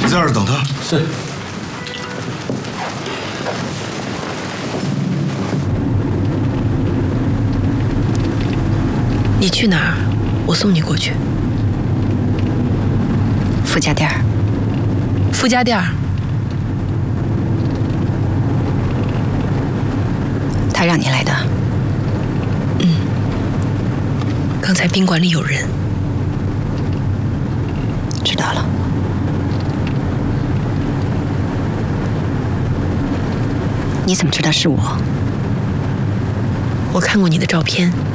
在这儿等他。 是。 你去哪儿？我送你过去。 傅家店儿。 傅家店儿。 他让你来的。 刚才宾馆里有人。 知道了。你怎么知道是我？ 我看过你的照片。